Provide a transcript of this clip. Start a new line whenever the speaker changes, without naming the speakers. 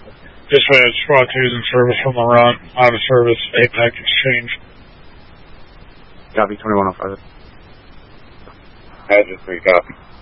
Dispatch, SWAT 2's in service from the run. Out of service, APAC exchange.
Copy, 2105.
Hazard 3, copy.